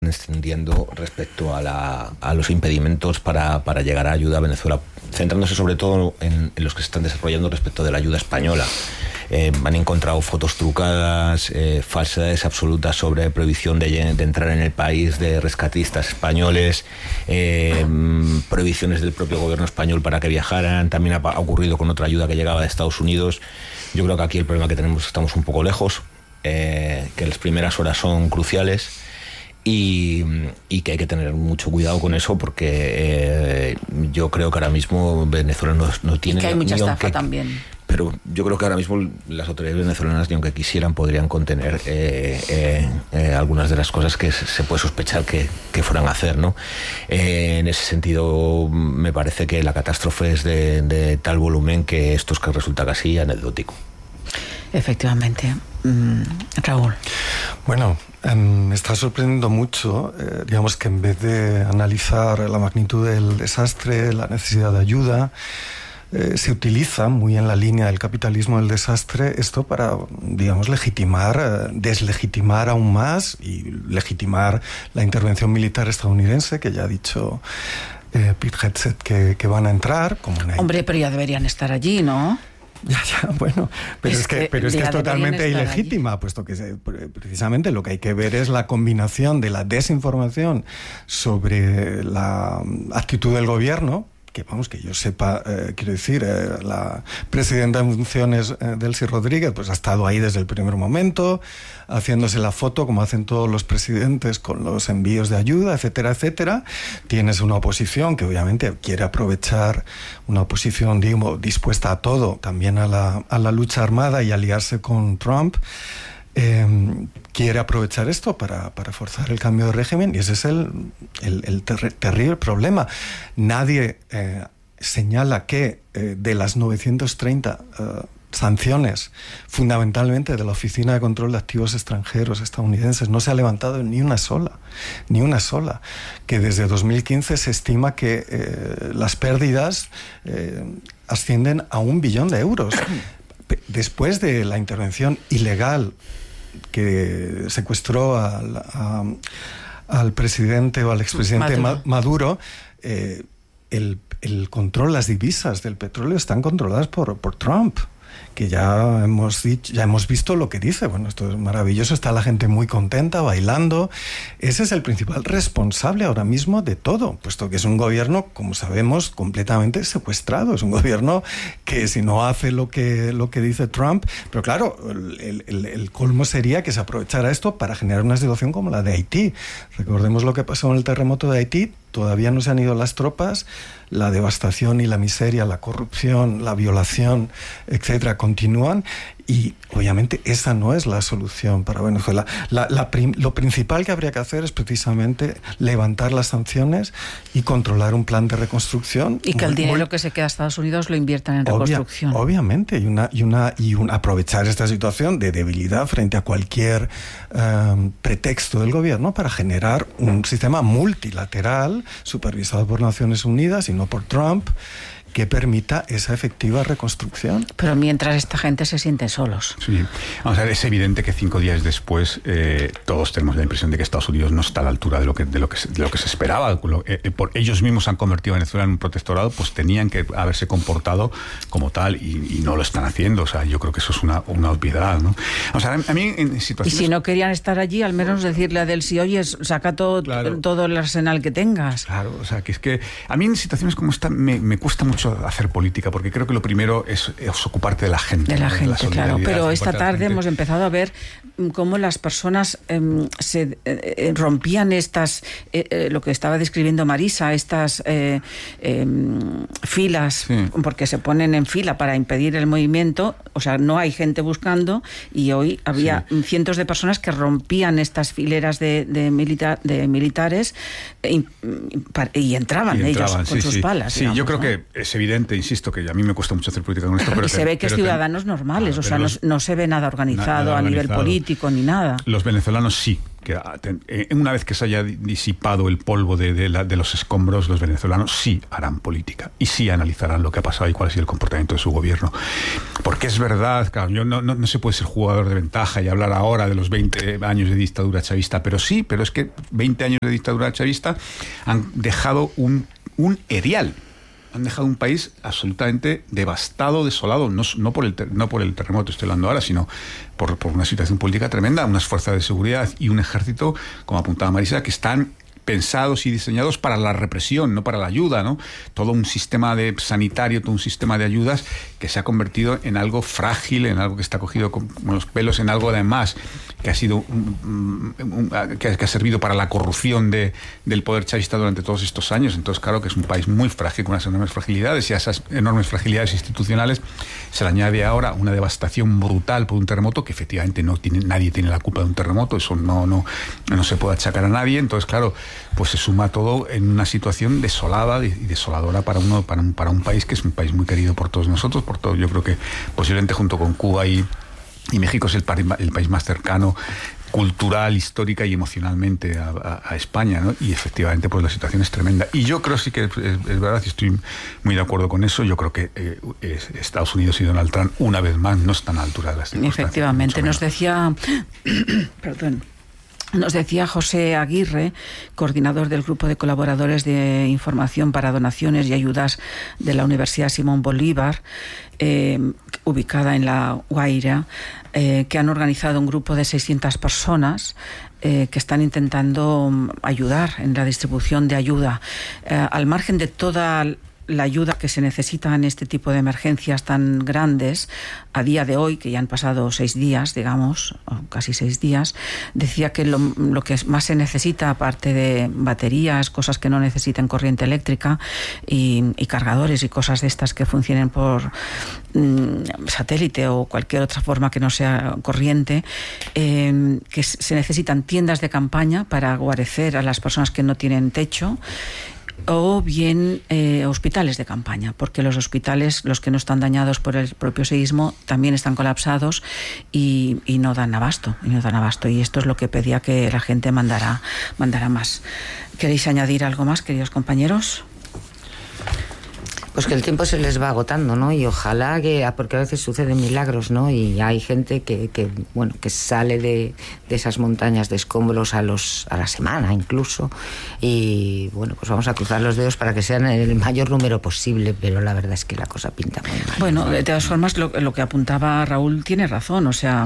extendiendo respecto a los impedimentos para llegar a ayuda a Venezuela, centrándose sobre todo en los que se están desarrollando respecto de la ayuda española. Han encontrado fotos trucadas, falsedades absolutas sobre prohibición de entrar en el país de rescatistas españoles, prohibiciones del propio gobierno español para que viajaran. También ha ocurrido con otra ayuda que llegaba de Estados Unidos. Yo creo que aquí el problema que tenemos es que estamos un poco lejos, que las primeras horas son cruciales y que hay que tener mucho cuidado con eso, porque yo creo que ahora mismo Venezuela no tiene... Y que hay mucha estafa también. Pero yo creo que ahora mismo las autoridades venezolanas, ni aunque quisieran, podrían contener algunas de las cosas que se puede sospechar que fueran a hacer, ¿no? En ese sentido, me parece que la catástrofe es de tal volumen que esto es que resulta casi anecdótico. Efectivamente. Raúl. Bueno, me está sorprendiendo mucho, digamos, que en vez de analizar la magnitud del desastre, la necesidad de ayuda, se utiliza muy en la línea del capitalismo del desastre esto para, digamos, deslegitimar aún más y legitimar la intervención militar estadounidense, que ya ha dicho Pete Hegseth que van a entrar como una... Hombre, pero ya deberían estar allí, ¿no? Ya, bueno, pero es que es totalmente ilegítima, allí. Puesto que precisamente lo que hay que ver es la combinación de la desinformación sobre la actitud del gobierno, que vamos, que yo sepa, quiero decir, la presidenta en funciones, Delcy Rodríguez, pues ha estado ahí desde el primer momento, haciéndose la foto como hacen todos los presidentes con los envíos de ayuda, etcétera, etcétera. Tienes una oposición que obviamente quiere aprovechar, una oposición, digo, dispuesta a todo, también a la lucha armada y aliarse con Trump. Quiere aprovechar esto para forzar el cambio de régimen, y ese es el terrible problema. Nadie señala que de las 930 sanciones, fundamentalmente de la Oficina de Control de Activos Extranjeros estadounidenses, no se ha levantado ni una sola, que desde 2015 se estima que las pérdidas ascienden a 1 billón de euros. Después de la intervención ilegal que secuestró al presidente o al expresidente Maduro, el control, las divisas del petróleo están controladas por Trump, que ya hemos visto lo que dice. Bueno, esto es maravilloso, está la gente muy contenta, bailando. Ese es el principal responsable ahora mismo de todo, puesto que es un gobierno, como sabemos, completamente secuestrado. Es un gobierno que si no hace lo que dice Trump, pero claro, el colmo sería que se aprovechara esto para generar una situación como la de Haití. Recordemos lo que pasó en el terremoto de Haití. Todavía no se han ido las tropas, la devastación y la miseria, la corrupción, la violación, etcétera, continúan, y obviamente esa no es la solución para Venezuela. Lo principal que habría que hacer es precisamente levantar las sanciones y controlar un plan de reconstrucción. Y que el dinero que se queda a Estados Unidos lo inviertan en reconstrucción. Obviamente, y aprovechar esta situación de debilidad frente a cualquier pretexto del gobierno para generar un sistema multilateral supervisado por Naciones Unidas y no por Trump, que permita esa efectiva reconstrucción. Pero mientras esta gente se siente solos. Sí. Vamos a ver, es evidente que 5 días después todos tenemos la impresión de que Estados Unidos no está a la altura de lo que se esperaba. Por ellos mismos han convertido a Venezuela en un protectorado, pues tenían que haberse comportado como tal y no lo están haciendo. O sea, yo creo que eso es una obviedad, ¿no? O sea, a mí en situaciones... Y si no querían estar allí, al menos decirle a Delcy, oye, saca todo el arsenal que tengas. Claro, o sea, que es que a mí en situaciones como esta me cuesta mucho hacer política, porque creo que lo primero es ocuparte de la gente. De la gente, claro. Pero esta tarde hemos empezado a ver cómo las personas se rompían estas, lo que estaba describiendo Marisa, estas filas, sí, porque se ponen en fila para impedir el movimiento. O sea, no hay gente buscando, y hoy había cientos de personas que rompían estas fileras de militares y entraban ellos con sus palas. Sí, digamos, yo creo que es evidente, insisto, que a mí me cuesta mucho hacer política con esto. Pero y se ve que es ciudadanos normales, o sea, no se ve nada organizado a nivel político ni nada. Los venezolanos sí que una vez que se haya disipado el polvo de los escombros, los venezolanos sí harán política y sí analizarán lo que ha pasado y cuál ha sido el comportamiento de su gobierno. Porque es verdad, claro, no se puede ser jugador de ventaja y hablar ahora de los 20 años de dictadura chavista, pero es que 20 años de dictadura chavista han dejado un erial. Han dejado un país absolutamente devastado, desolado, no por el terremoto estoy hablando ahora, sino por una situación política tremenda, unas fuerzas de seguridad y un ejército, como apuntaba Marisa, que están pensados y diseñados para la represión, no para la ayuda, ¿no? Todo un sistema sanitario, todo un sistema de ayudas que se ha convertido en algo frágil, en algo que está cogido con los pelos, en algo además que ha sido que ha servido para la corrupción del poder chavista durante todos estos años. Entonces, claro que es un país muy frágil, con unas enormes fragilidades, y a esas enormes fragilidades institucionales se le añade ahora una devastación brutal por un terremoto que efectivamente nadie tiene la culpa de un terremoto, eso no se puede achacar a nadie. Entonces, claro, pues se suma todo en una situación desolada y desoladora para un país que es un país muy querido por todos nosotros, por todo. Yo creo que posiblemente junto con Cuba y México es el país más cercano cultural, histórica y emocionalmente a España, ¿no? Y efectivamente pues la situación es tremenda. Y yo creo sí que es verdad, y estoy muy de acuerdo con eso, yo creo que Estados Unidos y Donald Trump una vez más no están a la altura de las circunstancias. Efectivamente, nos decía Nos decía José Aguirre, coordinador del Grupo de Colaboradores de Información para Donaciones y Ayudas de la Universidad Simón Bolívar, ubicada en La Guaira, que han organizado un grupo de 600 personas que están intentando ayudar en la distribución de ayuda. Al margen de toda la ayuda que se necesita en este tipo de emergencias tan grandes, a día de hoy, que ya han pasado 6 días, digamos, o casi 6 días, decía que lo que más se necesita, aparte de baterías, cosas que no necesiten corriente eléctrica y cargadores y cosas de estas que funcionen por satélite o cualquier otra forma que no sea corriente, que se necesitan tiendas de campaña para guarecer a las personas que no tienen techo, o bien hospitales de campaña, porque los hospitales, los que no están dañados por el propio seísmo, también están colapsados y no dan abasto, y esto es lo que pedía que la gente mandara más. ¿Queréis añadir algo más, queridos compañeros? Pues que el tiempo se les va agotando, ¿no? Y ojalá porque a veces suceden milagros, ¿no? Y hay gente que sale de esas montañas de escombros a la semana incluso. Y bueno, pues vamos a cruzar los dedos para que sean el mayor número posible, pero la verdad es que la cosa pinta muy mal. Bueno, de todas formas, lo que apuntaba Raúl tiene razón, o sea,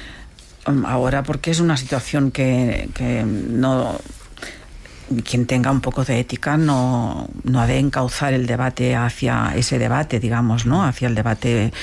ahora porque es una situación que no... Quien tenga un poco de ética no ha de encauzar el debate hacia ese debate, digamos, ¿no? Hacia el debate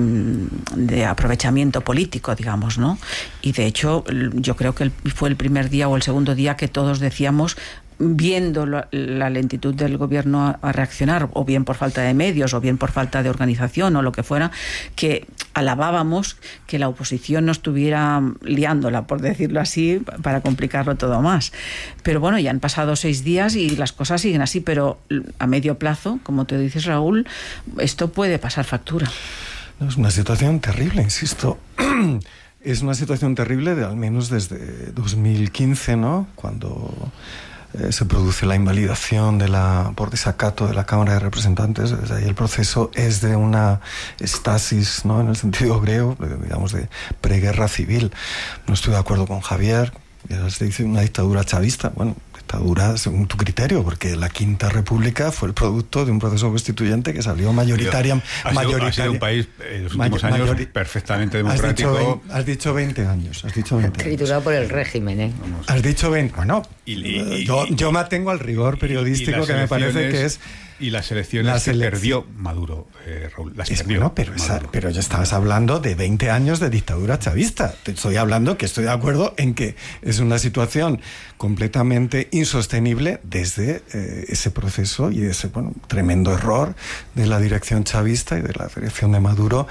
de aprovechamiento político, digamos, ¿no? Y de hecho, yo creo que fue el primer día o el segundo día que todos decíamos, viendo la lentitud del gobierno a reaccionar, o bien por falta de medios, o bien por falta de organización, o lo que fuera, que alabábamos que la oposición no estuviera liándola, por decirlo así, para complicarlo todo más. Pero bueno, ya han pasado 6 días y las cosas siguen así, pero a medio plazo, como te dices, Raúl, esto puede pasar factura. No, es una situación terrible, insisto. Es una situación terrible al menos desde 2015, ¿no? Cuando se produce la invalidación por desacato de la Cámara de Representantes. Desde ahí el proceso es de una estasis, ¿no? En el sentido griego, digamos, de preguerra civil. No estoy de acuerdo con Javier, ya se dice una dictadura chavista. Bueno, dictadura según tu criterio, porque la Quinta República fue el producto de un proceso constituyente que salió mayoritariamente. Ha sido un país en los últimos años perfectamente democrático. Has dicho 20 años. Triturado por el régimen, ¿eh? Has dicho 20. Bueno, yo me atengo al rigor periodístico que me parece que es. Y las elecciones se perdió Maduro, Raúl. Bueno, pero ya estabas hablando de 20 años de dictadura chavista. Te estoy hablando que estoy de acuerdo en que es una situación completamente insostenible desde ese proceso y ese tremendo error de la dirección chavista y de la dirección de Maduro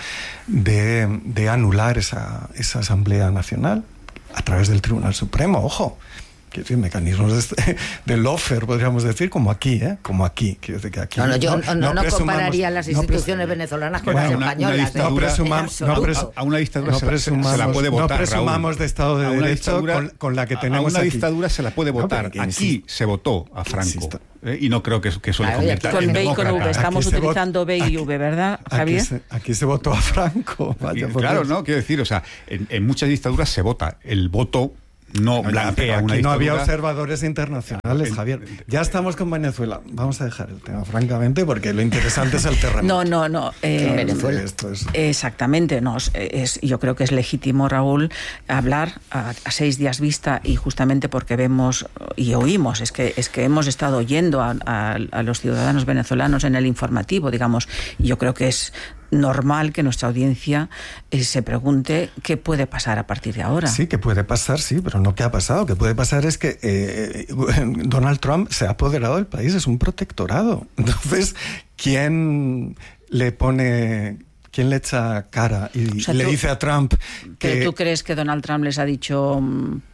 de anular esa Asamblea Nacional a través del Tribunal Supremo. Ojo, quiero decir, mecanismos de lawfare, podríamos decir, como aquí, como aquí. Quiero decir que aquí yo no compararía las instituciones venezolanas con las españolas. A una dictadura se la puede votar, no presumamos de Estado de Derecho con la que tenemos a una aquí. dictadura se la puede votar. Aquí se votó a Franco. Y no creo que eso le convierta en B y con V. Estamos utilizando B y V, ¿verdad, Javier? Aquí se votó a Franco. Claro, ¿no? Quiero decir, o sea, en muchas dictaduras se vota. El voto no blanquea una dictadura. No había observadores internacionales, Javier. Ya estamos con Venezuela. Vamos a dejar el tema, francamente, porque lo interesante es el terremoto. No. Venezuela. Exactamente. Yo creo que es legítimo, Raúl, hablar a 6 días vista, y justamente porque vemos y oímos, es que hemos estado oyendo a los ciudadanos venezolanos en el informativo, digamos, y yo creo que es normal que nuestra audiencia se pregunte qué puede pasar a partir de ahora. Sí, que puede pasar, sí, pero no qué ha pasado. Qué puede pasar es que Donald Trump se ha apoderado del país, es un protectorado. Entonces, ¿quién le echa cara y le dice a Trump que... ¿Tú crees que Donald Trump les ha dicho...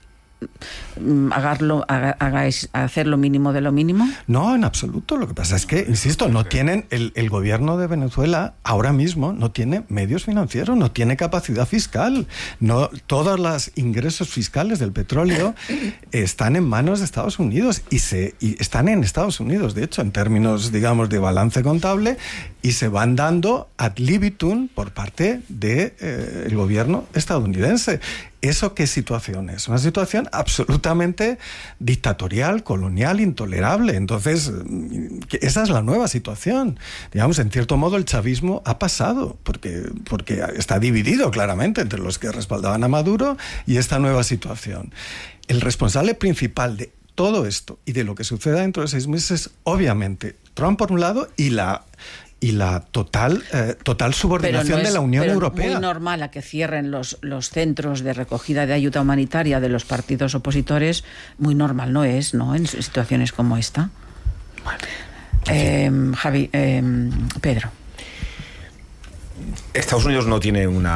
hacer lo mínimo de lo mínimo? No, en absoluto. Lo que pasa es que, insisto, no tienen el gobierno de Venezuela ahora mismo no tiene medios financieros, no tiene capacidad fiscal. No, todos los ingresos fiscales del petróleo están en manos de Estados Unidos y están en Estados Unidos, de hecho, en términos, digamos, de balance contable, y se van dando ad libitum por parte del gobierno estadounidense. ¿Eso qué situación es? Una situación absolutamente dictatorial, colonial, intolerable. Entonces, esa es la nueva situación. Digamos, en cierto modo el chavismo ha pasado, porque está dividido claramente entre los que respaldaban a Maduro y esta nueva situación. El responsable principal de todo esto y de lo que suceda dentro de 6 meses, obviamente, Trump por un lado y la total subordinación de la Unión Europea. Es muy normal a que cierren los centros de recogida de ayuda humanitaria de los partidos opositores. Muy normal no es, ¿no? En situaciones como esta. Bueno, Javi, Pedro. Estados Unidos no tiene un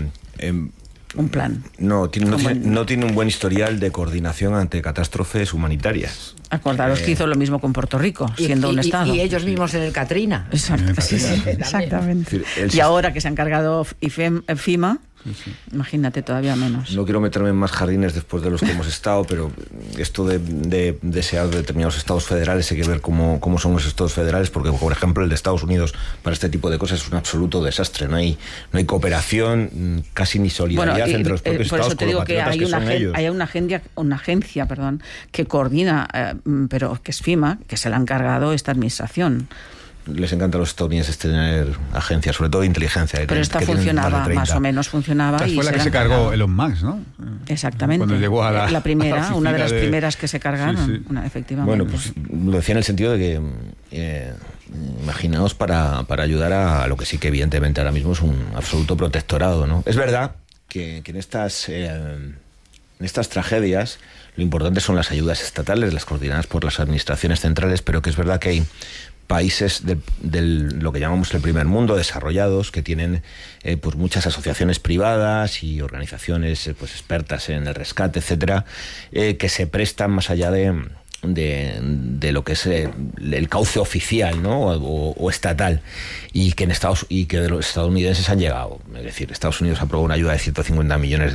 plan. No tiene un buen historial de coordinación ante catástrofes humanitarias. Acordaros que hizo lo mismo con Puerto Rico, siendo un Estado. Y ellos mismos en el Katrina. Exactamente. Y ahora que se han cargado FEMA, imagínate, todavía menos. No quiero meterme en más jardines después de los que hemos estado, pero esto de desear determinados estados federales, hay que ver cómo son los estados federales, porque, por ejemplo, el de Estados Unidos para este tipo de cosas es un absoluto desastre. No hay cooperación, casi ni solidaridad entre los propios estados. Por eso te digo que hay una agencia que coordina, pero que es FEMA, que se la ha encargado esta administración. Les encanta a los estadounidenses tener agencias, sobre todo de inteligencia. Pero esta funcionaba, más o menos funcionaba. Esta fue la que se cargó Elon Musk, ¿no? Exactamente. Cuando llegó a la primera, una de las primeras que se cargaron, efectivamente. Bueno, pues lo decía en el sentido de que imaginaos para ayudar a lo que sí que evidentemente ahora mismo es un absoluto protectorado, ¿no? Es verdad que en estas tragedias lo importante son las ayudas estatales, las coordinadas por las administraciones centrales, pero que es verdad que hay países de lo que llamamos el primer mundo, desarrollados, que tienen pues muchas asociaciones privadas y organizaciones pues expertas en el rescate, etcétera, que se prestan más allá de lo que es el cauce oficial, ¿no? o estatal, y que de los estadounidenses han llegado. Es decir, Estados Unidos aprobó una ayuda de $150 millones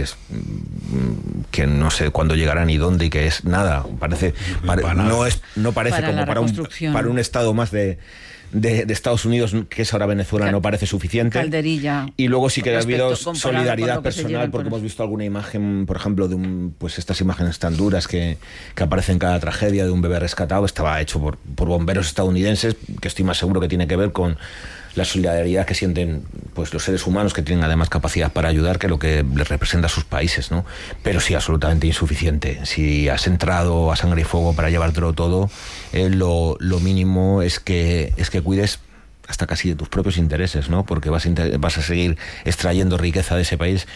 que no sé cuándo llegarán ni dónde, y que es nada. No parece como para un estado más de Estados Unidos, que es ahora Venezuela, no parece suficiente. Calderilla. Y luego sí que ha habido solidaridad personal, porque hemos visto alguna imagen, por ejemplo, pues estas imágenes tan duras que aparecen en cada tragedia, de un bebé rescatado. Estaba hecho por bomberos estadounidenses, que estoy más seguro que tiene que ver con la solidaridad que sienten pues los seres humanos, que tienen además capacidad para ayudar, que lo que les representa a sus países, ¿no? Pero sí, absolutamente insuficiente. Si has entrado a sangre y fuego para llevártelo todo, lo mínimo es que cuides hasta casi de tus propios intereses, ¿no? Porque vas a seguir extrayendo riqueza de ese país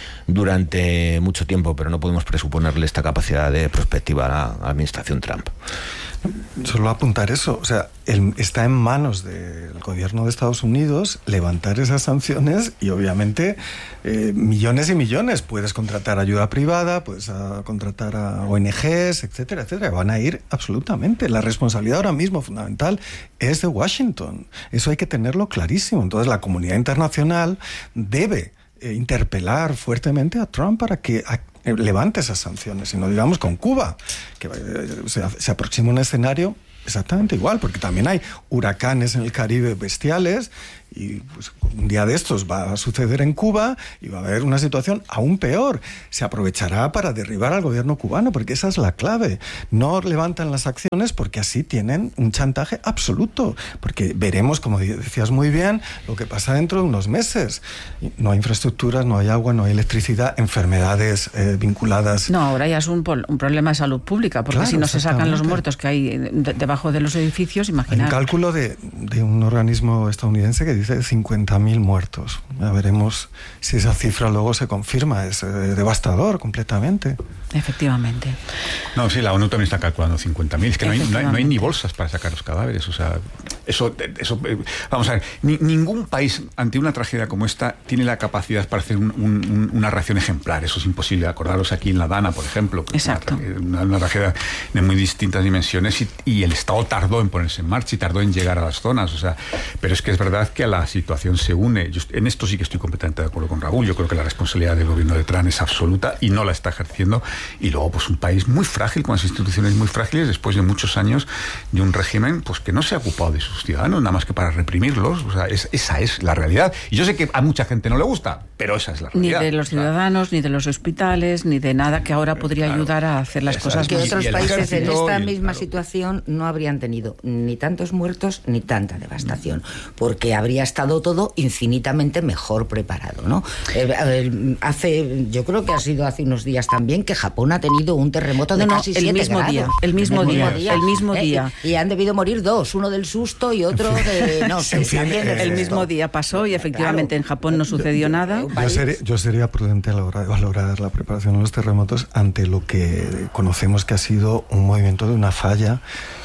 durante mucho tiempo, pero no podemos presuponerle esta capacidad de prospectiva a la administración Trump. Solo apuntar eso, o sea, está en manos del gobierno de Estados Unidos levantar esas sanciones y obviamente millones y millones. Puedes contratar ayuda privada, puedes contratar a ONGs, etcétera, etcétera. Van a ir absolutamente. La responsabilidad ahora mismo fundamental es de Washington. Eso hay que tenerlo clarísimo. Entonces la comunidad internacional debe interpelar fuertemente a Trump para que levante esas sanciones. Y no digamos con Cuba, que se aproxima un escenario exactamente igual, porque también hay huracanes en el Caribe bestiales y pues, un día de estos va a suceder en Cuba y va a haber una situación aún peor. Se aprovechará para derribar al gobierno cubano, porque esa es la clave. No levantan las acciones porque así tienen un chantaje absoluto, porque veremos, como decías muy bien, lo que pasa dentro de unos meses. No hay infraestructuras, no hay agua, no hay electricidad, enfermedades vinculadas. No, ahora ya es un problema de salud pública, porque claro, si no se sacan los muertos que hay debajo de los edificios, imaginar. Hay un cálculo de un organismo estadounidense que dice 50.000 muertos. Ya veremos si esa cifra luego se confirma. Es devastador completamente. Efectivamente. No, sí, la ONU también está calculando 50.000. Es que no hay ni bolsas para sacar los cadáveres. O sea, eso vamos a ver, ningún país ante una tragedia como esta tiene la capacidad para hacer una reacción ejemplar. Eso es imposible. Acordaros aquí en La Dana, por ejemplo. Exacto. Una tragedia de muy distintas dimensiones y el Estado tardó en ponerse en marcha y tardó en llegar a las zonas. O sea, pero es que es verdad que a la situación se une. Yo en esto sí que estoy completamente de acuerdo con Raúl. Yo creo que la responsabilidad del gobierno de Trump es absoluta y no la está ejerciendo. Y luego, pues un país muy frágil, con las instituciones muy frágiles, después de muchos años de un régimen pues que no se ha ocupado de sus ciudadanos, nada más que para reprimirlos. O sea, esa es la realidad. Y yo sé que a mucha gente no le gusta, pero esa es la realidad. Ni de los ciudadanos, ni de los hospitales, ni de nada que ahora podría ayudar a hacer las cosas que más. otros países en esta misma situación no habrían tenido ni tantos muertos ni tanta devastación, porque habría estado todo infinitamente mejor preparado, ¿no? Yo creo que ha sido hace unos días también que Japón ha tenido un terremoto de casi 7 grados. El mismo día. Y han debido morir 2, uno del susto y otro de... No sé, el mismo día pasó y efectivamente en Japón no sucedió nada. Yo sería prudente a la hora de valorar la preparación de los terremotos ante lo que conocemos que ha sido un movimiento de una falla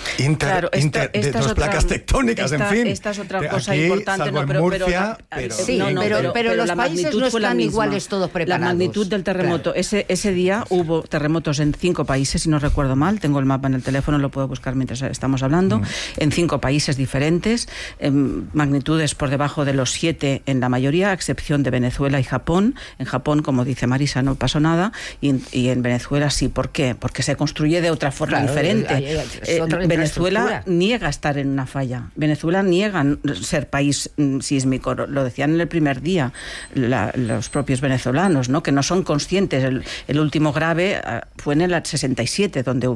de dos placas tectónicas, en fin. Esta es otra cosa aquí, importante, no, pero Murcia, pero los países no están iguales todos preparados. La magnitud del terremoto, claro. Ese día hubo terremotos en 5 países, si no recuerdo mal, tengo el mapa en el teléfono, lo puedo buscar mientras estamos hablando, en 5 países diferentes, magnitudes por debajo de los 7 en la mayoría, a excepción de Venezuela y Japón. En Japón, como dice Marisa, no pasó nada, y en Venezuela sí. ¿Por qué? Porque se construye de otra forma diferente. Venezuela niega estar en una falla. Venezuela niega ser país sísmico. Lo decían en el primer día los propios venezolanos, ¿no? Que no son conscientes. El último grave fue en el 67, donde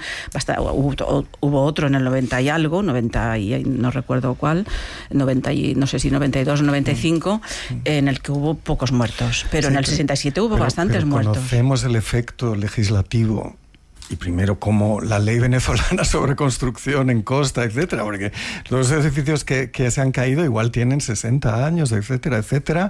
hubo otro en el 90 y algo, 90 y no recuerdo cuál, 90 y no sé si 92 o 95, en el que hubo pocos muertos. Pero en el 67 hubo bastantes muertos. Conocemos el efecto legislativo. Y primero, como la ley venezolana sobre construcción en costa, etcétera, porque los edificios que se han caído igual tienen 60 años, etcétera, etcétera.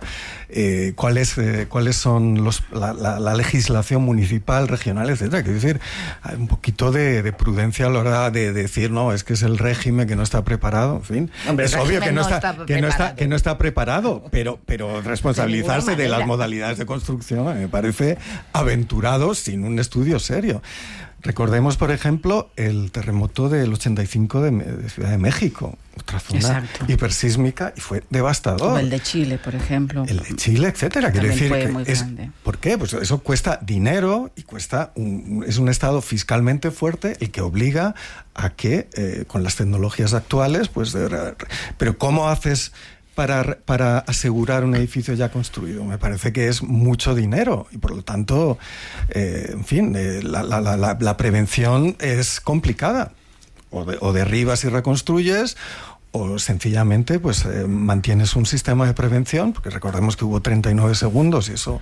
¿Cuáles son la legislación municipal, regional, etcétera? Quiero decir, hay un poquito de prudencia a la hora de decir, no, es que es el régimen que no está preparado, en fin. Hombre, es obvio que no está preparado, pero responsabilizarse de las modalidades de construcción me parece aventurado sin un estudio serio. Recordemos, por ejemplo, el terremoto del 85 de Ciudad de México, otra zona hipersísmica, y fue devastador. O el de Chile, por ejemplo. El de Chile, etcétera. Quiere decir fue muy grande. ¿Por qué? Pues eso cuesta dinero y es un Estado fiscalmente fuerte el que obliga a que, con las tecnologías actuales, pero ¿cómo haces para asegurar un edificio ya construido? Me parece que es mucho dinero y por lo tanto, en fin, la prevención es complicada. O derribas y reconstruyes, o sencillamente mantienes un sistema de prevención, porque recordemos que hubo 39 segundos y eso...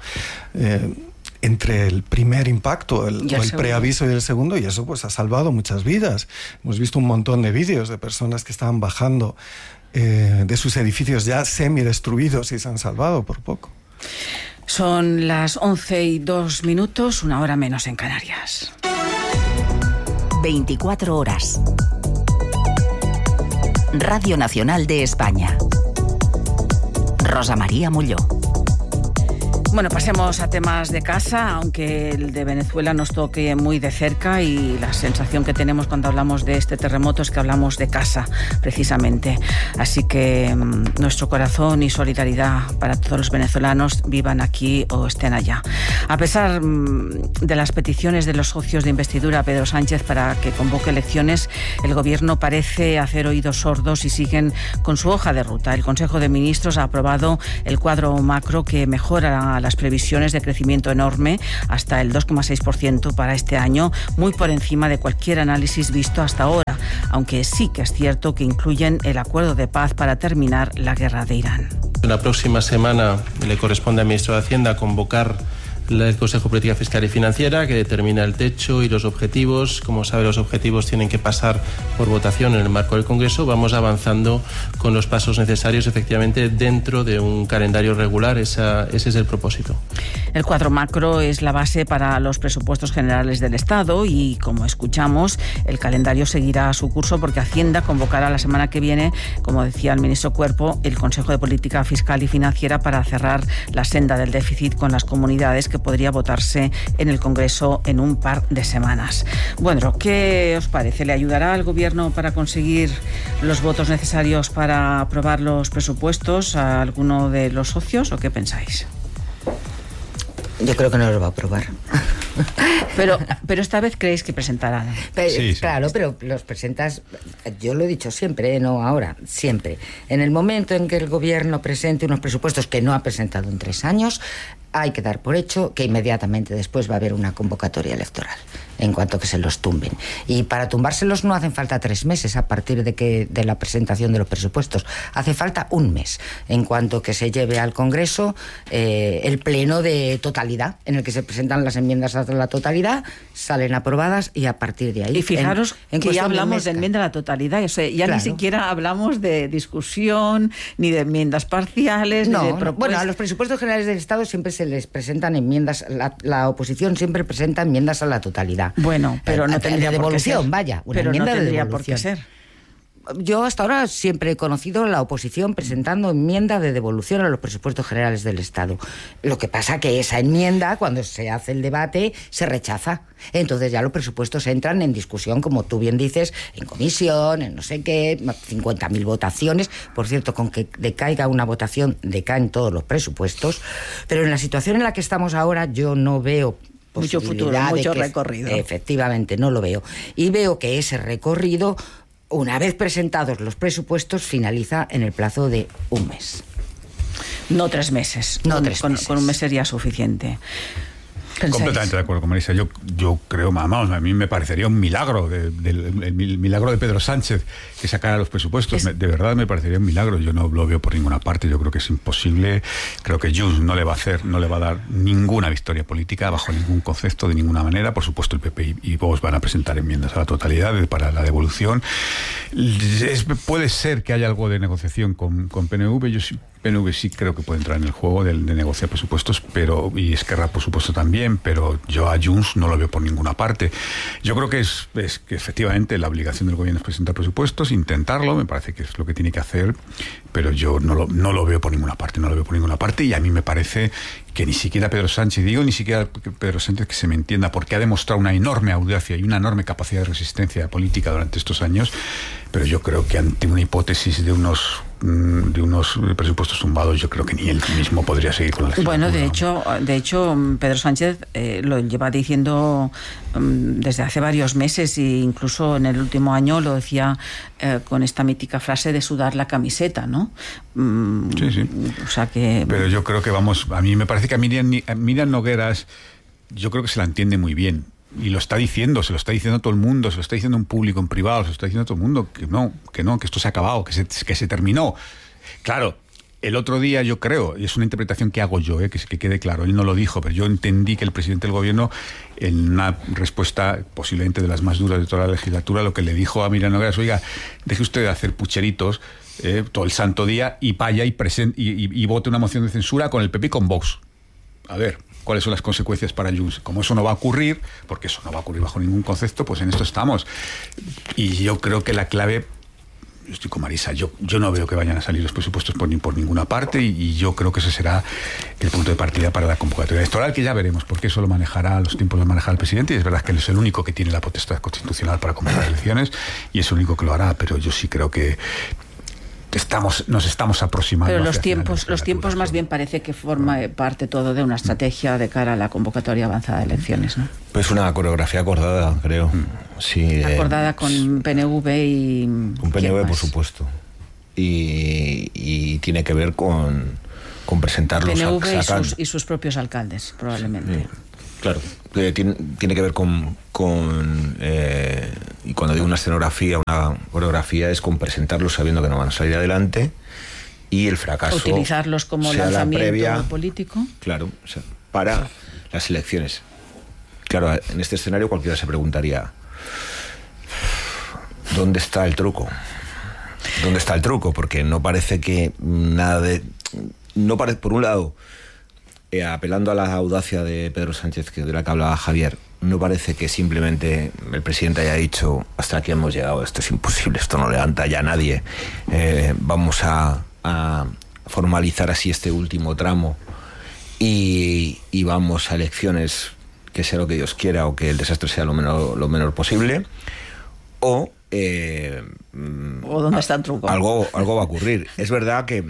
entre el primer impacto, el preaviso y el segundo, y eso ha salvado muchas vidas. Hemos visto un montón de vídeos de personas que estaban bajando de sus edificios ya semidestruidos y se han salvado por poco. Son las 11:02, 1 hora menos en Canarias. 24 horas. Radio Nacional de España. Rosa María Molló. Bueno, pasemos a temas de casa, aunque el de Venezuela nos toque muy de cerca y la sensación que tenemos cuando hablamos de este terremoto es que hablamos de casa, precisamente. Así que nuestro corazón y solidaridad para todos los venezolanos, vivan aquí o estén allá. A pesar de las peticiones de los socios de investidura a Pedro Sánchez para que convoque elecciones, el Gobierno parece hacer oídos sordos y siguen con su hoja de ruta. El Consejo de Ministros ha aprobado el cuadro macro que mejora las previsiones de crecimiento enorme hasta el 2,6% para este año, muy por encima de cualquier análisis visto hasta ahora, aunque sí que es cierto que incluyen el acuerdo de paz para terminar la guerra de Irán. La próxima semana le corresponde al ministro de Hacienda convocar el Consejo de Política Fiscal y Financiera, que determina el techo y los objetivos. Como sabe, los objetivos tienen que pasar por votación en el marco del Congreso. Vamos avanzando con los pasos necesarios, efectivamente, dentro de un calendario regular. Ese es el propósito. El cuadro macro es la base para los presupuestos generales del Estado y, como escuchamos, el calendario seguirá su curso porque Hacienda convocará la semana que viene, como decía el ministro Cuerpo, el Consejo de Política Fiscal y Financiera para cerrar la senda del déficit con las comunidades, que podría votarse en el Congreso en un par de semanas. Bueno, ¿qué os parece? ¿Le ayudará al Gobierno para conseguir los votos necesarios para aprobar los presupuestos a alguno de los socios o qué pensáis? Yo creo que no lo va a aprobar. Pero esta vez creéis que presentarán. Sí. Claro, pero los presentas, yo lo he dicho siempre, no ahora, siempre. En el momento en que el Gobierno presente unos presupuestos que no ha presentado en 3 años, hay que dar por hecho que inmediatamente después va a haber una convocatoria electoral, en cuanto que se los tumben. Y para tumbárselos no hacen falta 3 meses a partir de la presentación de los presupuestos. Hace falta 1 mes, en cuanto que se lleve al Congreso el pleno de totalidad, en el que se presentan las enmiendas a la totalidad, salen aprobadas y a partir de ahí... Y fijaros que ya hablamos de enmienda a la totalidad, o sea, ya claro. Ni siquiera hablamos de discusión, ni de enmiendas parciales, ni de propuestas. Bueno, a los presupuestos generales del Estado siempre se les presentan enmiendas, la oposición siempre presenta enmiendas a la totalidad. Bueno, pero no tendría de devolución, por qué ser. Vaya, una pero enmienda no tendría de por qué ser. Yo hasta ahora siempre he conocido la oposición presentando enmienda de devolución a los presupuestos generales del Estado. Lo que pasa que esa enmienda, cuando se hace el debate, se rechaza. Entonces ya los presupuestos entran en discusión, como tú bien dices, en comisión, en no sé qué, 50.000 votaciones. Por cierto, con que decaiga una votación, decaen todos los presupuestos. Pero en la situación en la que estamos ahora, yo no veo mucho futuro, mucho recorrido. Efectivamente, no lo veo. Y veo que ese recorrido, una vez presentados los presupuestos, finaliza en el plazo de 1 mes. No 3 meses. No 3 meses. Con 1 mes sería suficiente. ¿Pensáis? Completamente de acuerdo con Marisa. Yo creo, vamos, a mí me parecería un milagro, el milagro de Pedro Sánchez que sacara los presupuestos. De verdad me parecería un milagro. Yo no lo veo por ninguna parte. Yo creo que es imposible. Creo que Junts no le va a dar ninguna victoria política bajo ningún concepto, de ninguna manera. Por supuesto, el PP y Vox van a presentar enmiendas a la totalidad para la devolución. Puede ser que haya algo de negociación con PNV. PNV sí creo que puede entrar en el juego de negociar presupuestos, y Esquerra por supuesto también, pero yo a Junts no lo veo por ninguna parte. Yo creo que es que efectivamente la obligación del gobierno es presentar presupuestos, intentarlo, me parece que es lo que tiene que hacer, pero yo no lo veo por ninguna parte, y a mí me parece que ni siquiera Pedro Sánchez, que se me entienda, porque ha demostrado una enorme audacia y una enorme capacidad de resistencia política durante estos años, pero yo creo que ante una hipótesis de unos presupuestos tumbados, yo creo que ni él mismo podría seguir con la legislatura. Bueno, de hecho, Pedro Sánchez lo lleva diciendo desde hace varios meses, e incluso en el último año lo decía con esta mítica frase de sudar la camiseta, ¿no? Sí. O sea que... Pero yo creo que a mí me parece que a Miriam Nogueras, yo creo que se la entiende muy bien. Y lo está diciendo, se lo está diciendo todo el mundo, se lo está diciendo en público, en privado, se lo está diciendo todo el mundo, que esto se ha acabado, que se terminó. Claro, el otro día yo creo, y es una interpretación que hago yo, que quede claro, él no lo dijo, pero yo entendí que el presidente del gobierno, en una respuesta posiblemente de las más duras de toda la legislatura, lo que le dijo a Miriam Nogueras: oiga, deje usted de hacer pucheritos todo el santo día y vaya y vote una moción de censura con el PP y con Vox. A ver, ¿cuáles son las consecuencias para Junts? Como eso no va a ocurrir, porque eso no va a ocurrir bajo ningún concepto, pues en esto estamos. Y yo creo que la clave estoy con Marisa, yo no veo que vayan a salir los presupuestos por ninguna parte y yo creo que ese será el punto de partida para la convocatoria electoral, que ya veremos, porque eso lo manejará, los tiempos lo manejará el presidente, y es verdad que él es el único que tiene la potestad constitucional para convocar elecciones y es el único que lo hará, pero yo sí creo que nos estamos aproximando. Pero los tiempos más bien parece que forma parte todo de una estrategia de cara a la convocatoria avanzada de elecciones, ¿no? Pues una coreografía acordada, creo. Sí, acordada con PNV y... Con PNV, por supuesto. Y tiene que ver con presentarlos... PNV y sus propios alcaldes, probablemente. Sí, claro. Tiene que ver con y cuando digo una escenografía, una coreografía, es con presentarlos sabiendo que no van a salir adelante y el fracaso... Utilizarlos como lanzamiento político. Claro, o sea, para las elecciones. Claro, en este escenario cualquiera se preguntaría, ¿dónde está el truco? ¿Dónde está el truco? Porque no parece que nada de... No parece, por un lado, apelando a la audacia de Pedro Sánchez, de la que hablaba Javier, no parece que simplemente el presidente haya dicho, hasta aquí hemos llegado, esto es imposible, esto no levanta ya a nadie, vamos a formalizar así este último tramo y vamos a elecciones, que sea lo que Dios quiera o que el desastre sea lo menor posible, o dónde está el truco. Algo va a ocurrir. Es verdad que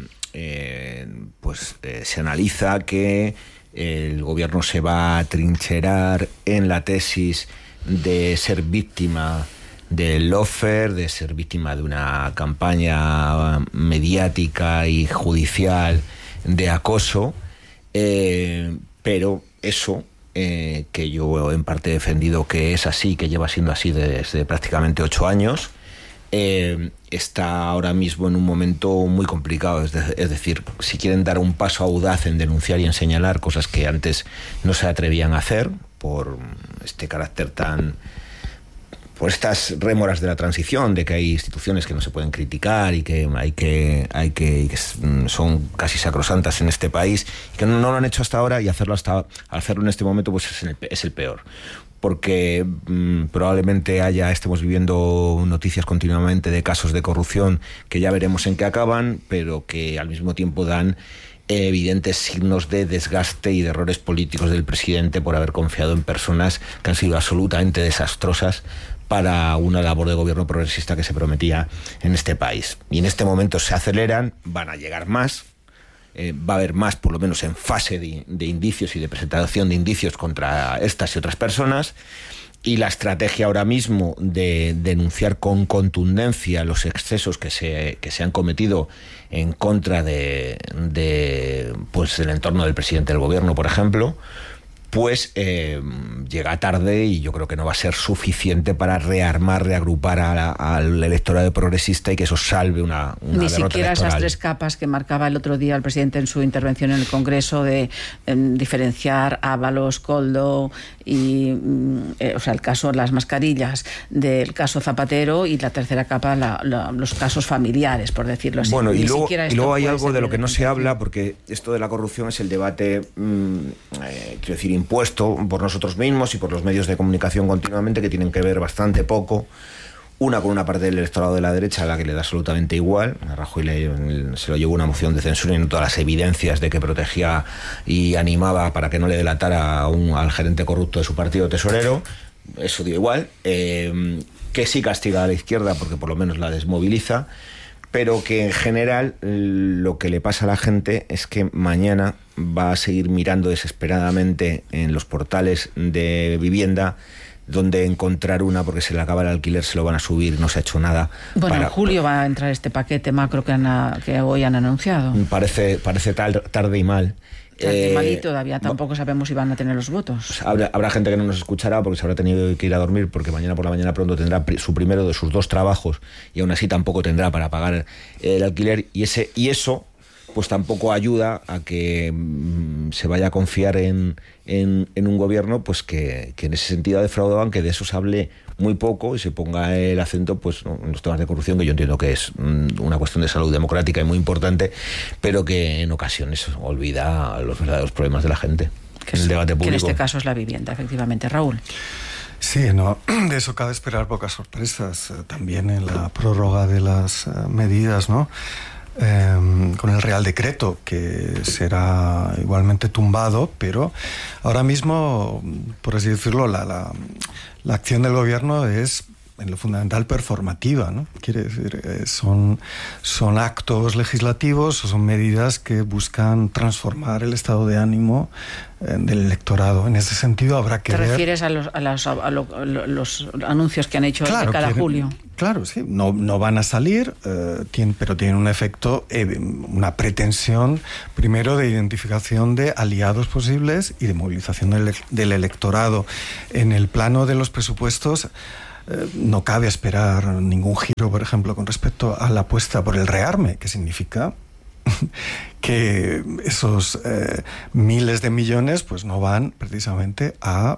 se analiza que el gobierno se va a trincherar en la tesis de ser víctima del lawfare, de ser víctima de una campaña mediática y judicial de acoso, pero eso, que yo en parte he defendido que es así, que lleva siendo así desde prácticamente 8 años, está ahora mismo en un momento muy complicado. Es decir, si quieren dar un paso audaz en denunciar y en señalar cosas que antes no se atrevían a hacer por este carácter por estas rémoras de la transición, de que hay instituciones que no se pueden criticar y que son casi sacrosantas en este país, y que no lo han hecho hasta ahora, y hacerlo en este momento pues es el peor. Porque probablemente estemos viviendo noticias continuamente de casos de corrupción que ya veremos en qué acaban, pero que al mismo tiempo dan evidentes signos de desgaste y de errores políticos del presidente por haber confiado en personas que han sido absolutamente desastrosas para una labor de gobierno progresista que se prometía en este país. Y en este momento se aceleran, van a llegar más. Va a haber más, por lo menos en fase de indicios y de presentación de indicios contra estas y otras personas, y la estrategia ahora mismo de denunciar con contundencia los excesos que se han cometido en contra del entorno del presidente del gobierno, por ejemplo, pues llega tarde, y yo creo que no va a ser suficiente para reagrupar al electorado progresista y que eso salve una Ni derrota siquiera electoral. Esas 3 capas que marcaba el otro día el presidente en su intervención en el Congreso de diferenciar Ábalos, Koldo y el caso de las mascarillas del caso Zapatero, y la tercera capa los casos familiares, por decirlo así. Bueno, y luego hay algo de lo que no se habla, porque esto de la corrupción es el debate, quiero decir, impuesto por nosotros mismos y por los medios de comunicación continuamente, que tienen que ver bastante poco, una con una parte del electorado de la derecha a la que le da absolutamente igual. A Rajoy se lo llevó una moción de censura y no todas las evidencias de que protegía y animaba para que no le delatara al gerente corrupto de su partido tesorero. Eso dio igual. Que sí castiga a la izquierda porque por lo menos la desmoviliza, pero que en general lo que le pasa a la gente es que mañana va a seguir mirando desesperadamente en los portales de vivienda donde encontrar una, porque se le acaba el alquiler, se lo van a subir, no se ha hecho nada. Bueno, en julio va a entrar este paquete macro que hoy han anunciado. Parece tarde y mal. Mal, y todavía tampoco sabemos si van a tener los votos. Habrá gente que no nos escuchará porque se habrá tenido que ir a dormir, porque mañana por la mañana pronto tendrá su primero de sus 2 trabajos y aún así tampoco tendrá para pagar el alquiler, y eso pues tampoco ayuda a que se vaya a confiar en un gobierno pues que en ese sentido ha defraudado, aunque de eso se hable muy poco y se ponga el acento pues en los temas de corrupción, que yo entiendo que es una cuestión de salud democrática y muy importante, pero que en ocasiones olvida los verdaderos problemas de la gente, que es el debate público. Que en este caso es la vivienda, efectivamente. Raúl. Sí, no, de eso cabe esperar pocas sorpresas. También en la prórroga de las medidas, ¿no? Con el Real Decreto, que será igualmente tumbado, pero ahora mismo, por así decirlo, la acción del gobierno es en lo fundamental performativa, ¿no? Quiere decir, son actos legislativos o son medidas que buscan transformar el estado de ánimo del electorado. En ese sentido habrá que ver... ¿Te refieres a los anuncios que han hecho de cada julio? Claro, sí. No van a salir, pero tienen un efecto, una pretensión, primero, de identificación de aliados posibles y de movilización del electorado. En el plano de los presupuestos, no cabe esperar ningún giro, por ejemplo, con respecto a la apuesta por el rearme, que significa que esos miles de millones pues no van precisamente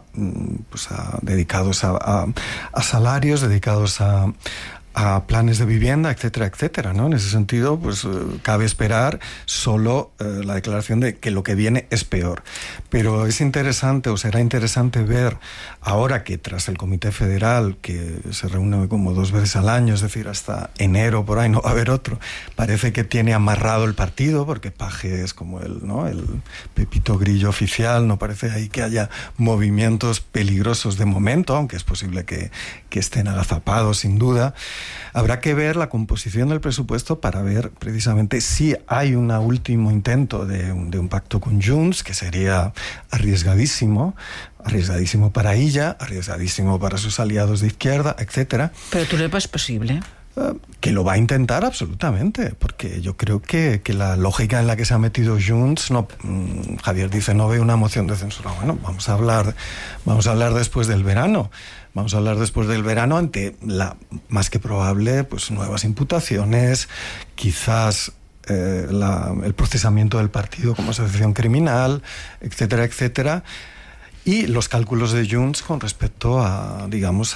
dedicados a salarios, dedicados a planes de vivienda, etcétera, etcétera, ¿no? En ese sentido, pues cabe esperar solo la declaración de que lo que viene es peor. Pero es interesante, o será interesante ver, ahora que tras el Comité Federal, que se reúne como 2 veces al año, es decir, hasta enero por ahí no va a haber otro, parece que tiene amarrado el partido, porque Paje es como el Pepito Grillo oficial, no parece ahí que haya movimientos peligrosos de momento, aunque es posible que estén agazapados, sin duda. Habrá que ver la composición del presupuesto para ver precisamente si hay un último intento de un pacto con Junts, que sería arriesgadísimo para ella, arriesgadísimo para sus aliados de izquierda, etcétera. Pero tú le ves posible. Que lo va a intentar absolutamente, porque yo creo que la lógica en la que se ha metido Junts, Javier dice, no ve una moción de censura. Bueno, vamos a hablar después del verano. Vamos a hablar después del verano ante la más que probable, pues nuevas imputaciones, quizás el procesamiento del partido como asociación criminal, etcétera, etcétera, y los cálculos de Junts con respecto a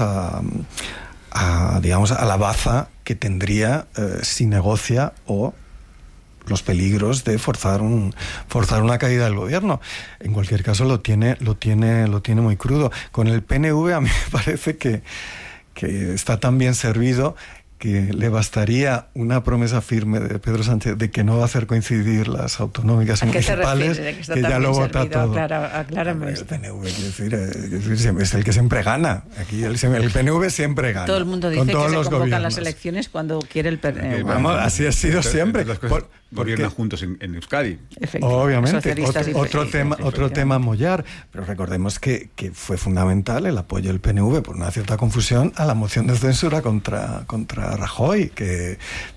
la baza que tendría si negocia o los peligros de forzar una caída del gobierno. En cualquier caso lo tiene muy crudo. Con el PNV a mí me parece que está tan bien servido que le bastaría una promesa firme de Pedro Sánchez de que no va a hacer coincidir las autonómicas y municipales, que ya lo vota todo. Aclárame. El PNV, quiere decir, es el que siempre gana. Aquí el PNV siempre gana. Todo el mundo dice que se convocan las elecciones cuando quiere el PNV. Vamos, así ha sido siempre. Gobiernan juntos en Euskadi. Obviamente. Otro tema a mollar. Pero recordemos que fue fundamental el apoyo del PNV por una cierta confusión a la moción de censura contra Rajoy, que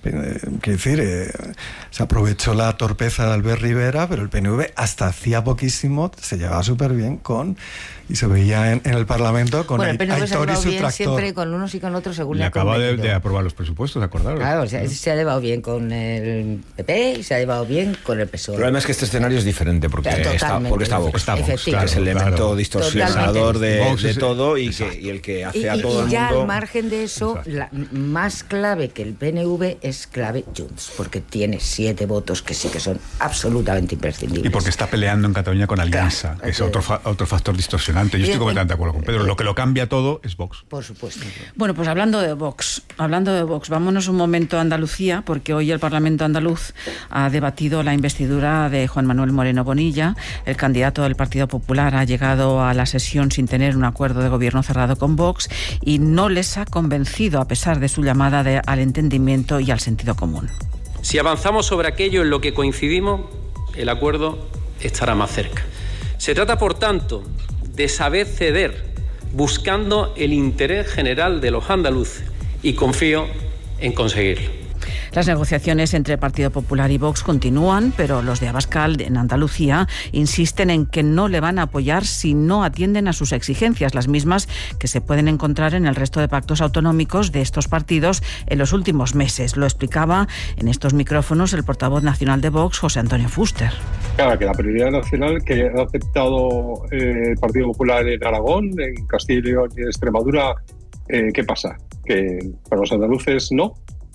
se aprovechó la torpeza de Albert Rivera, pero el PNV hasta hacía poquísimo se llevaba súper bien y se veía en el Parlamento con el PNV Aitor y su bien tractor. siempre con unos y con otros según le acaba de aprobar los presupuestos, acordaros. Claro, se ha llevado bien con el PP y se ha llevado bien con el PSOE. El problema es que este escenario es diferente porque está Vox, que es el elemento distorsionador de todo y el que hace a todo el mundo... Y ya al margen de eso, más clave que el PNV es clave Junts, porque tiene 7 votos que sí que son absolutamente imprescindibles. Y porque está peleando en Cataluña con Alianza, que es otro factor distorsionante. Yo estoy completamente de acuerdo con Pedro. Lo que lo cambia todo es Vox. Por supuesto. Bueno, pues hablando de Vox, vámonos un momento a Andalucía, porque hoy el Parlamento andaluz ha debatido la investidura de Juan Manuel Moreno Bonilla. El candidato del Partido Popular ha llegado a la sesión sin tener un acuerdo de gobierno cerrado con Vox y no les ha convencido, a pesar de su llamada al entendimiento y al sentido común. Si avanzamos sobre aquello en lo que coincidimos, el acuerdo estará más cerca. Se trata, por tanto, de saber ceder, buscando el interés general de los andaluces, y confío en conseguirlo. Las negociaciones entre Partido Popular y Vox continúan, pero los de Abascal, en Andalucía, insisten en que no le van a apoyar si no atienden a sus exigencias, las mismas que se pueden encontrar en el resto de pactos autonómicos de estos partidos en los últimos meses. Lo explicaba en estos micrófonos el portavoz nacional de Vox, José Antonio Fuster. Claro, que la prioridad nacional que ha aceptado el Partido Popular en Aragón, en Castilla y León y en Extremadura, ¿qué pasa? Que para los andaluces no.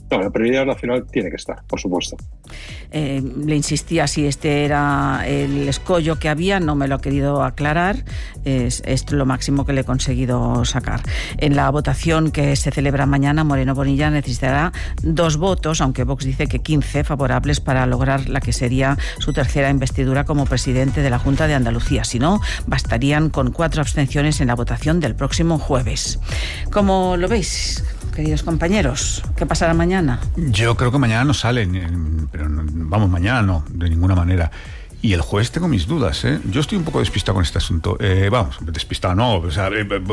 No, la prioridad nacional tiene que estar, por supuesto. Le insistía si este era el escollo que había, no me lo ha querido aclarar, es lo máximo que le he conseguido sacar. En la votación que se celebra mañana, Moreno Bonilla necesitará 2 votos, aunque Vox dice que 15 favorables para lograr la que sería su tercera investidura como presidente de la Junta de Andalucía. Si no, bastarían con 4 abstenciones en la votación del próximo jueves. ¿Cómo lo veis, queridos compañeros? ¿Qué pasará mañana? Yo creo que mañana no salen, pero vamos, mañana no, de ninguna manera. Y el jueves tengo mis dudas, ¿eh? Yo estoy un poco despistado con este asunto. Vamos, despistado no, o sea,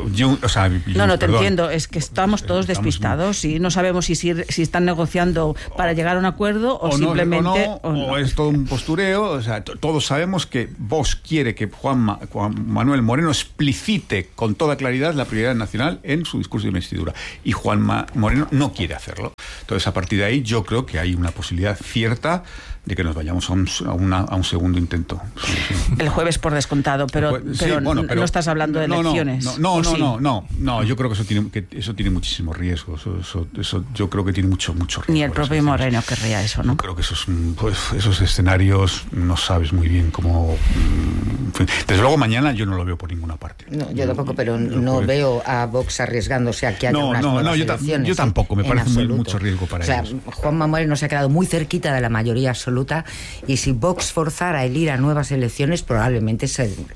No, te entiendo, es que estamos todos despistados y no sabemos si están negociando para llegar a un acuerdo o simplemente... O es todo un postureo, o sea, todos sabemos que Vox quiere que Juan Manuel Moreno explicite con toda claridad la prioridad nacional en su discurso de investidura. Y Juan Moreno no quiere hacerlo. Entonces, a partir de ahí, yo creo que hay una posibilidad cierta de que nos vayamos a un segundo intento. Sí. El jueves por descontado, pero no estás hablando de elecciones. No, yo creo que eso tiene muchísimos riesgos. Eso yo creo que tiene mucho riesgo. Ni el propio Moreno querría eso, ¿no? Yo creo que esos escenarios no sabes muy bien cómo... Desde luego mañana yo no lo veo por ninguna parte. No, yo tampoco, pero no veo a Vox arriesgándose a que haya unas nuevas elecciones. Yo tampoco, me parece mucho riesgo para ellos. O sea, Juan Moreno se ha quedado muy cerquita de la mayoría absoluta, y si Vox forzara el ir a nuevas elecciones, probablemente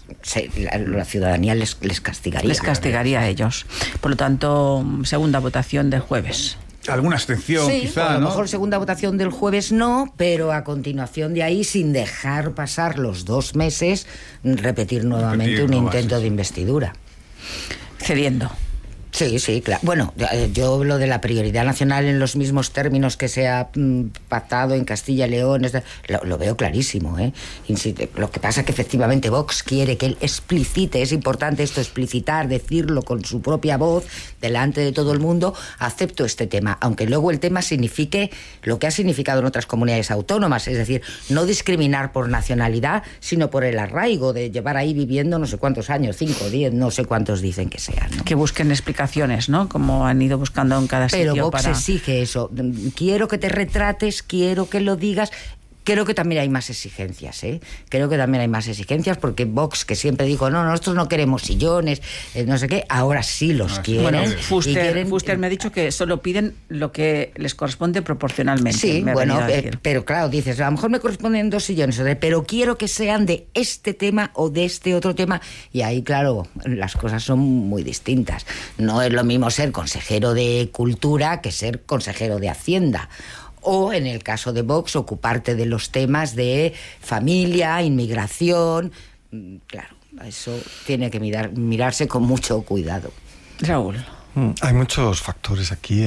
la ciudadanía les castigaría. Les castigaría a ellos. Por lo tanto, segunda votación del jueves. Alguna abstención, sí, quizá, a lo mejor segunda votación del jueves no, pero a continuación de ahí, sin dejar pasar los 2 meses, repetir nuevamente un intento de investidura. Cediendo. Sí, claro. Bueno, yo lo de la prioridad nacional en los mismos términos que se ha pactado en Castilla y León, lo veo clarísimo, ¿eh? Lo que pasa es que efectivamente Vox quiere que él explicite, es importante esto, explicitar, decirlo con su propia voz, delante de todo el mundo, acepto este tema, aunque luego el tema signifique lo que ha significado en otras comunidades autónomas, es decir, no discriminar por nacionalidad, sino por el arraigo de llevar ahí viviendo no sé cuántos años, 5, 10, no sé cuántos dicen que sean, ¿no? Que busquen explicaciones, ¿no? Como han ido buscando en cada sitio. Pero Vox exige eso. Quiero que te retrates, quiero que lo digas. Creo que también hay más exigencias, ¿eh? Creo que también hay más exigencias porque Vox, que siempre dijo, no, nosotros no queremos sillones, no sé qué, ahora sí los quieren. Bueno, Fuster me ha dicho que solo piden lo que les corresponde proporcionalmente. Sí, bueno, pero claro, dices, a lo mejor me corresponden 2 sillones, pero quiero que sean de este tema o de este otro tema, y ahí, claro, las cosas son muy distintas. No es lo mismo ser consejero de Cultura que ser consejero de Hacienda. O, en el caso de Vox, ocuparte de los temas de familia, inmigración. Claro, eso tiene que mirarse con mucho cuidado. Raúl. Hay muchos factores aquí,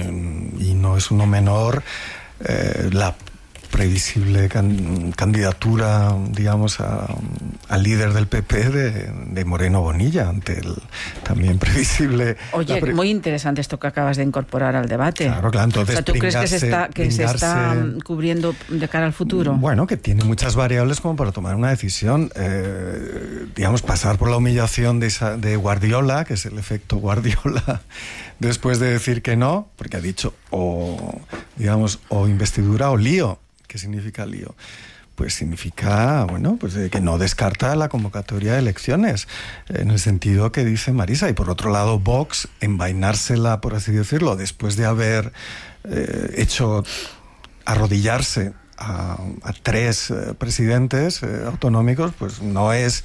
y no es uno menor la previsible candidatura, digamos, al líder del PP de Moreno Bonilla, ante el también previsible... Oye, muy interesante esto que acabas de incorporar al debate. Claro, entonces... O sea, ¿tú crees que se está cubriendo de cara al futuro? Bueno, que tiene muchas variables como para tomar una decisión. Digamos, pasar por la humillación de Guardiola, que es el efecto Guardiola, después de decir que no, porque ha dicho o investidura o lío. ¿Qué significa lío? Pues significa, que no descarta la convocatoria de elecciones, en el sentido que dice Marisa. Y por otro lado, Vox, envainársela, por así decirlo, después de haber hecho arrodillarse a 3 presidentes autonómicos, pues no es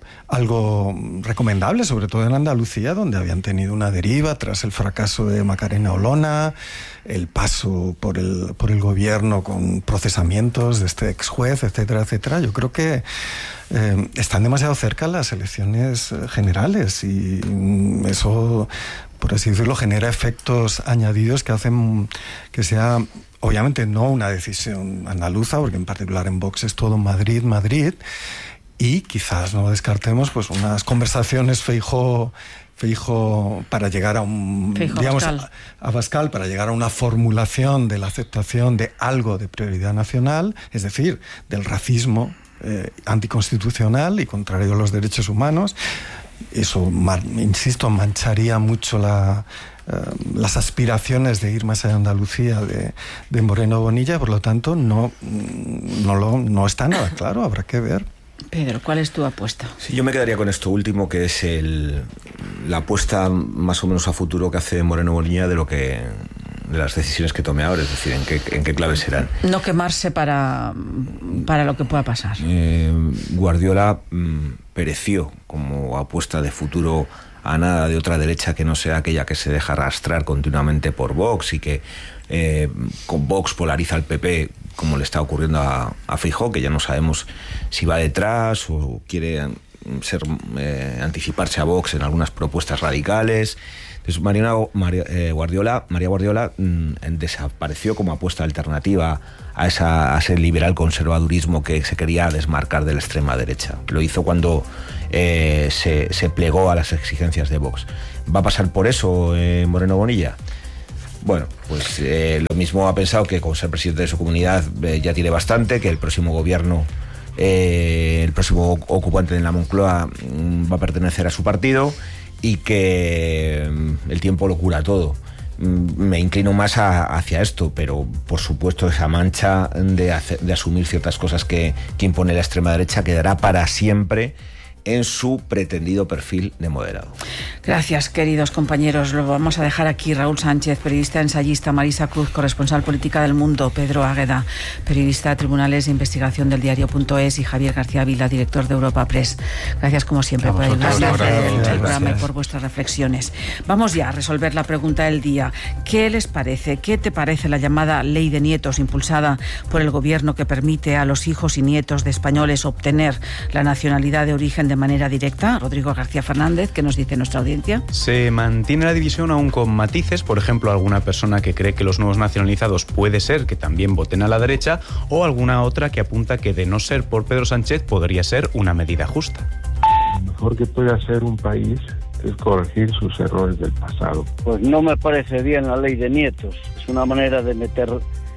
algo recomendable, sobre todo en Andalucía, donde habían tenido una deriva tras el fracaso de Macarena Olona, el paso por el gobierno con procesamientos de este ex juez, etcétera, etcétera. Yo creo que están demasiado cerca las elecciones generales y eso, por así decirlo, genera efectos añadidos que hacen que sea, obviamente, no una decisión andaluza, porque en particular en Vox es todo Madrid, y quizás no descartemos pues unas conversaciones Feijóo para llegar a Abascal, para llegar a una formulación de la aceptación de algo de prioridad nacional, es decir, del racismo anticonstitucional y contrario a los derechos humanos. Eso, insisto, mancharía mucho las aspiraciones de ir más allá de Andalucía de Moreno Bonilla, por lo tanto no está nada claro, habrá que ver. Pedro, ¿cuál es tu apuesta? Sí, yo me quedaría con esto último, que es la apuesta más o menos a futuro que hace Moreno Bonilla de las decisiones que tome ahora, es decir, en qué clave serán. No quemarse para lo que pueda pasar. Guardiola pereció como apuesta de futuro a nada de otra derecha que no sea aquella que se deja arrastrar continuamente por Vox y que con Vox polariza al PP, como le está ocurriendo a Feijóo, que ya no sabemos si va detrás o quiere anticiparse a Vox en algunas propuestas radicales. Entonces María Guardiola desapareció como apuesta alternativa a ese liberal conservadurismo que se quería desmarcar de la extrema derecha. Lo hizo cuando se plegó a las exigencias de Vox. ¿Va a pasar por eso Moreno Bonilla? Bueno, pues lo mismo ha pensado que con ser presidente de su comunidad ya tiene bastante, que el próximo gobierno, el próximo ocupante en la Moncloa va a pertenecer a su partido y que el tiempo lo cura todo. Me inclino más hacia esto, pero por supuesto esa mancha de asumir ciertas cosas que impone la extrema derecha quedará para siempre en su pretendido perfil de moderado. Gracias, queridos compañeros. Lo vamos a dejar aquí. Raúl Sánchez, periodista, ensayista; Marisa Cruz, corresponsal política del Mundo; Pedro Águeda, periodista de Tribunales de Investigación del Diario.es; y Javier García Vila, director de Europa Press. Gracias, como siempre, por ayudarnos a hacer el programa y por vuestras reflexiones. Vamos ya a resolver la pregunta del día. ¿Qué les parece? ¿Qué te parece la llamada Ley de Nietos, impulsada por el Gobierno, que permite a los hijos y nietos de españoles obtener la nacionalidad de origen de manera directa? Rodrigo García Fernández, ¿qué nos dice nuestra audiencia? Se mantiene la división aún con matices. Por ejemplo, alguna persona que cree que los nuevos nacionalizados puede ser que también voten a la derecha, o alguna otra que apunta que, de no ser por Pedro Sánchez, podría ser una medida justa. Lo mejor que puede hacer un país es corregir sus errores del pasado. Pues no me parece bien la ley de nietos. Es una manera de meter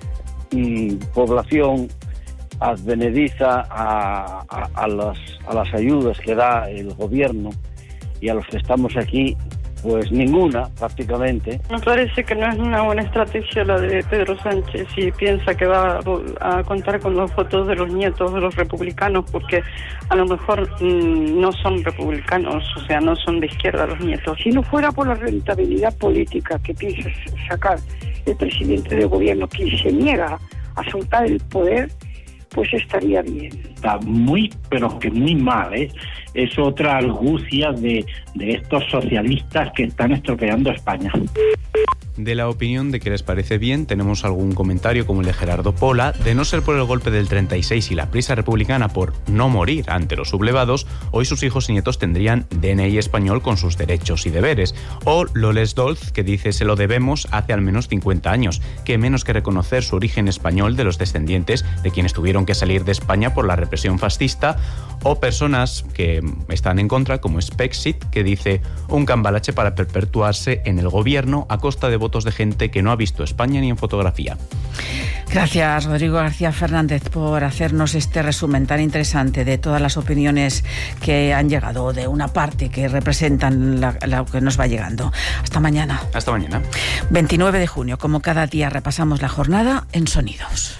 población advenediza a las ayudas que da el gobierno, y a los que estamos aquí, pues ninguna, prácticamente. Me parece que no es una buena estrategia la de Pedro Sánchez si piensa que va a contar con los votos de los nietos de los republicanos, porque a lo mejor no son republicanos, o sea, no son de izquierda los nietos. Si no fuera por la rentabilidad política que piensa sacar el presidente del gobierno, que se niega a soltar el poder, pues estaría bien. Está muy, pero que muy mal, ¿eh? Es otra argucia de estos socialistas que están estropeando España. De la opinión de que les parece bien, tenemos algún comentario como el de Gerardo Pola. De no ser por el golpe del 36 y la prisa republicana por no morir ante los sublevados, hoy sus hijos y nietos tendrían DNI español con sus derechos y deberes. O Loles Dolz, que dice: se lo debemos hace al menos 50 años, que menos que reconocer su origen español de los descendientes de quienes tuvieron que salir de España por la represión fascista. O personas que están en contra, como Spexit, que dice: un cambalache para perpetuarse en el gobierno a costa de votos de gente que no ha visto España ni en fotografía. Gracias, Rodrigo García Fernández, por hacernos este resumen tan interesante de todas las opiniones que han llegado de una parte que representan lo que nos va llegando. Hasta mañana. Hasta mañana. 29 de junio, como cada día, repasamos la jornada en Sonidos.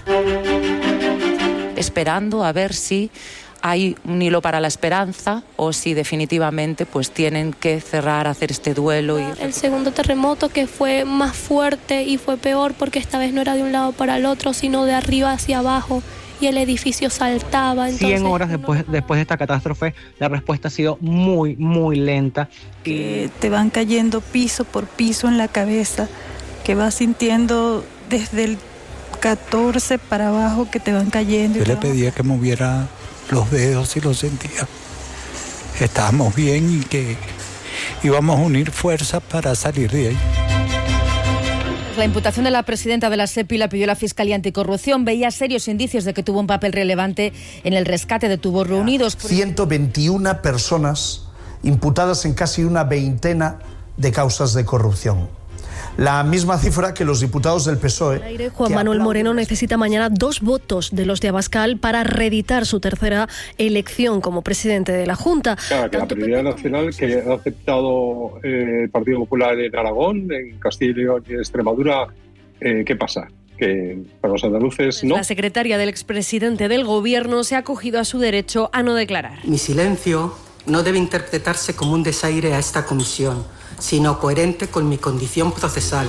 Esperando a ver si hay un hilo para la esperanza o si definitivamente pues tienen que cerrar, hacer este duelo. El segundo terremoto, que fue más fuerte y fue peor porque esta vez no era de un lado para el otro, sino de arriba hacia abajo, y el edificio saltaba. Entonces, 100 horas después de esta catástrofe, la respuesta ha sido muy, muy lenta. Que te van cayendo piso por piso en la cabeza, que vas sintiendo desde el 14 para abajo que te van cayendo. Yo le pedía que moviera los dedos y lo sentía. Estábamos bien y que íbamos a unir fuerzas para salir de ahí. La imputación de la presidenta de la SEPI la pidió la Fiscalía Anticorrupción. Veía serios indicios de que tuvo un papel relevante en el rescate de tubos reunidos. 121 personas imputadas en casi una veintena de causas de corrupción. la misma cifra que los diputados del PSOE. Juan Manuel Moreno necesita mañana 2 votos de los de Abascal para reeditar su tercera elección como presidente de la Junta. Claro, que la prioridad nacional que ha aceptado el Partido Popular en Aragón, en Castilla y León y en Extremadura, ¿qué pasa? Que para los andaluces no. La secretaria del expresidente del Gobierno se ha acogido a su derecho a no declarar. Mi silencio no debe interpretarse como un desaire a esta comisión, sino coherente con mi condición procesal.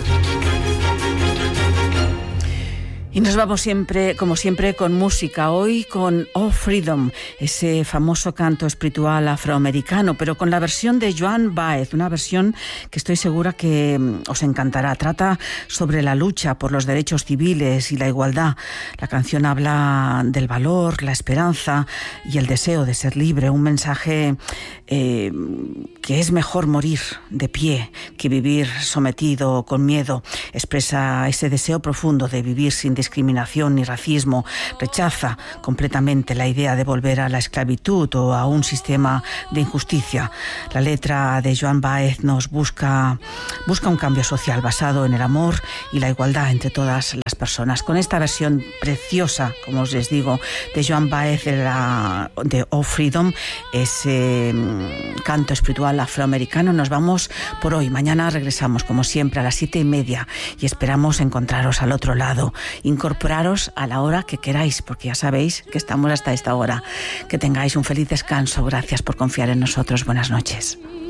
Y nos vamos siempre, como siempre, con música. Hoy con Oh Freedom, ese famoso canto espiritual afroamericano, pero con la versión de Joan Baez, una versión que estoy segura que os encantará. Trata sobre la lucha por los derechos civiles y la igualdad. La canción habla del valor, la esperanza y el deseo de ser libre. Un mensaje que es mejor morir de pie que vivir sometido con miedo. Expresa ese deseo profundo de vivir sin discriminación ni racismo. Rechaza completamente la idea de volver a la esclavitud o a un sistema de injusticia. La letra de Joan Baez nos busca un cambio social basado en el amor y la igualdad entre todas las personas. Con esta versión preciosa, como os les digo, de Joan Baez de Oh Freedom, ese canto espiritual afroamericano, nos vamos por hoy. Mañana regresamos, como siempre, a las 7:30 y esperamos encontraros al otro lado. Incorporaros a la hora que queráis, porque ya sabéis que estamos hasta esta hora. Que tengáis un feliz descanso. Gracias por confiar en nosotros. Buenas noches.